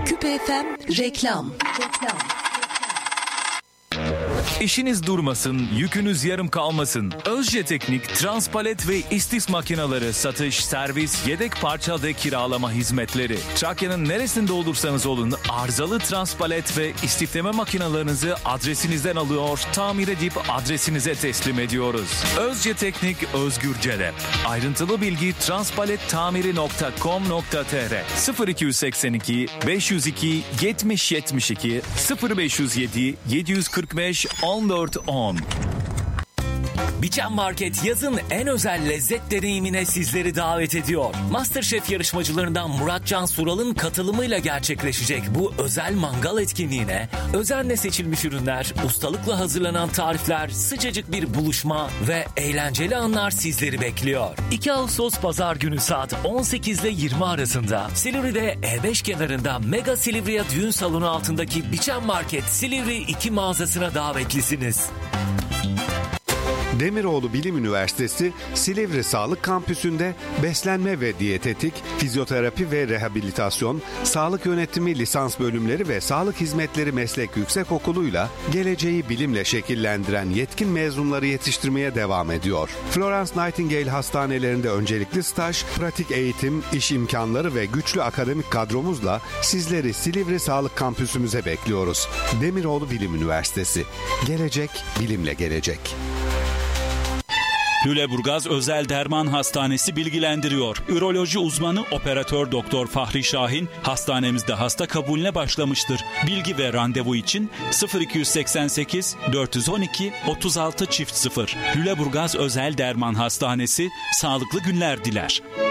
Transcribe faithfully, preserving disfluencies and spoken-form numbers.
Küpe F M reklam. Reklam. İşiniz durmasın, yükünüz yarım kalmasın. Özce Teknik, transpalet ve istis makineleri satış, servis, yedek parça ve kiralama hizmetleri. Trakya'nın neresinde olursanız olun, arızalı transpalet ve istifleme makinalarınızı adresinizden alıyor, tamir edip adresinize teslim ediyoruz. Özce Teknik, Özgür Celep. Ayrıntılı bilgi transpalettamiri nokta com nokta tr sıfır iki seksen iki beş yüz iki yetmiş yetmiş iki sıfır beş yüz yedi yedi yüz kırk beş on dört on. Biçen Market yazın en özel lezzet deneyimine sizleri davet ediyor. MasterChef yarışmacılarından Muratcan Sural'ın katılımıyla gerçekleşecek bu özel mangal etkinliğine özenle seçilmiş ürünler, ustalıkla hazırlanan tarifler, sıcacık bir buluşma ve eğlenceli anlar sizleri bekliyor. iki Ağustos Pazar günü saat on sekiz ile yirmi arasında Silivri'de E beş kenarında Mega Silivriya Düğün Salonu altındaki Biçen Market Silivri iki mağazasına davetlisiniz. Demiroğlu Bilim Üniversitesi Silivri Sağlık Kampüsü'nde beslenme ve diyetetik, fizyoterapi ve rehabilitasyon, sağlık yönetimi lisans bölümleri ve sağlık hizmetleri meslek yüksekokulu'yla geleceği bilimle şekillendiren yetkin mezunları yetiştirmeye devam ediyor. Florence Nightingale hastanelerinde öncelikli staj, pratik eğitim, iş imkanları ve güçlü akademik kadromuzla sizleri Silivri Sağlık Kampüsümüze bekliyoruz. Demiroğlu Bilim Üniversitesi. Gelecek bilimle gelecek. Lüleburgaz Özel Derman Hastanesi bilgilendiriyor. Üroloji uzmanı operatör doktor Fahri Şahin hastanemizde hasta kabulüne başlamıştır. Bilgi ve randevu için sıfır iki seksen sekiz dört on iki otuz altı sıfır. Lüleburgaz Özel Derman Hastanesi sağlıklı günler diler.